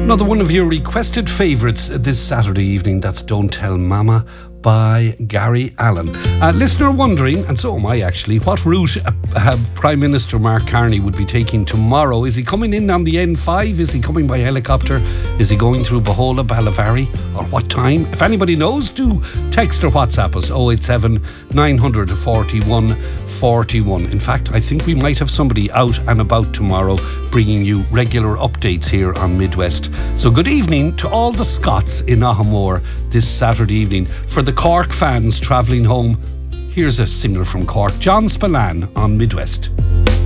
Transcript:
Another one of your requested favourites this Saturday evening, that's Don't Tell Mama by Gary Allen. Listener wondering, and so am I actually, what route Prime Minister Mark Carney would be taking tomorrow. Is he coming in on the N5? Is he coming by helicopter? Is he going through Bahola, Ballyvarry? Or what time? If anybody knows, do text or WhatsApp us 087 900 41 41. In fact, I think we might have somebody out and about tomorrow bringing you regular updates here on Midwest. So good evening to all the Scots in Ahamore this Saturday evening. For the Cork fans travelling home, here's a singer from Cork, John Spillane on Midwest.